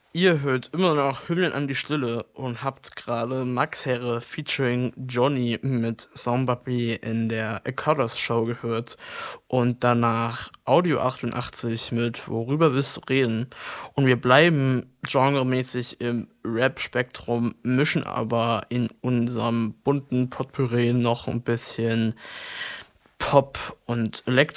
Ihr hört immer noch Hymnen an die Stille und habt gerade Max Herre featuring Johnny mit Zombie in der Echoes Show gehört und danach Audio 88 mit Worüber willst du reden? Und wir bleiben genremäßig im Rap-Spektrum, mischen aber in unserem bunten Potpourri noch ein bisschen Pop und Elektro